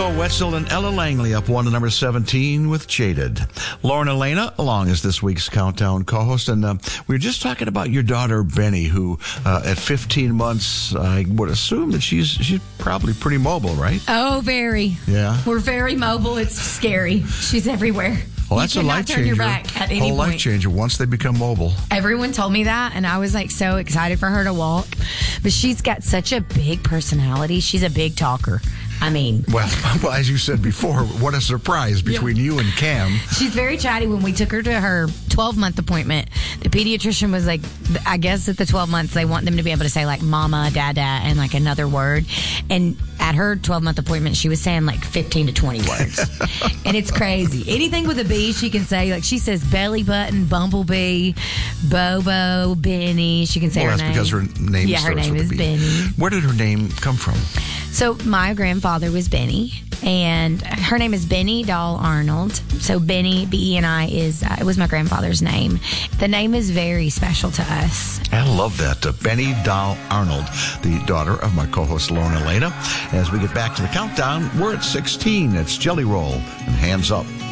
Nicole Wetzel and Ella Langley up 1 to number 17 with Jaded. Lauren Elena along as this week's Countdown co-host. And we were just talking about your daughter, Benny, who at 15 months, I would assume that she's probably pretty mobile, right? Oh, very. Yeah. We're very mobile. It's scary. She's everywhere. Well, that's a life changer. Turn your back at any whole point. Life changer once they become mobile. Everyone told me that, and I was like so excited for her to walk. But she's got such a big personality. She's a big talker. I mean, well, as you said before, what a surprise between you and Cam. She's very chatty. When we took her to her 12-month appointment, the pediatrician was like, I guess at the 12 months, they want them to be able to say like mama, dada, and like another word. And at her 12-month appointment, she was saying like 15 to 20 words. And it's crazy. Anything with a B, she can say. Like she says belly button, bumblebee, Bobo, Benny. She can say her name. That's because her name her name is Benny. Where did her name come from? So my grandfather was Benny, and her name is Benny Doll Arnold. So Benny, B-E-N-I, it was my grandfather's name. The name is very special to us. I love that. Benny Doll Arnold, the daughter of my co-host Lauren Elena. As we get back to the countdown, we're at 16. It's Jelly Roll and Hands Up.